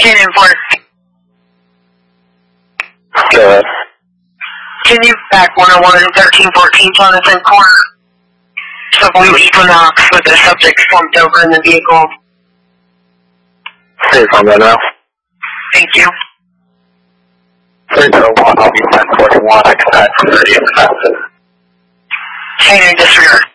10-4. Good. Can you back 101 and 1314 on the 10th corner? So Blue Equinox with the subject slumped over in the vehicle. Please on that now. Thank you. 301, I'll be 1041, I can add 30 in the message. Chain and disregard.